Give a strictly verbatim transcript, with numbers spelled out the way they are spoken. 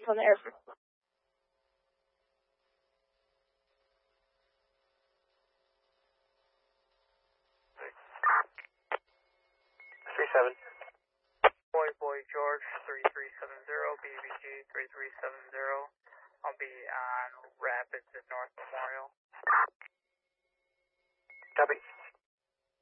from the airport. three seven. Boy, boy, George, three three seven zero, B B G three three seven zero. I'll be on Rapids at North Memorial. Copy.